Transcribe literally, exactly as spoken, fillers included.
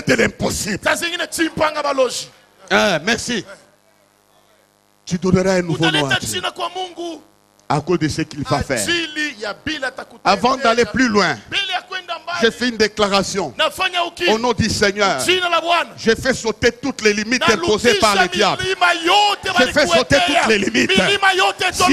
de l'impossible. Ah, merci. Tu donneras un nouveau nom à Dieu à cause de ce qu'il va faire. Avant d'aller plus loin, j'ai fait une déclaration au nom du Seigneur. J'ai fait sauter toutes les limites imposées par le diable. J'ai fait sauter toutes les limites.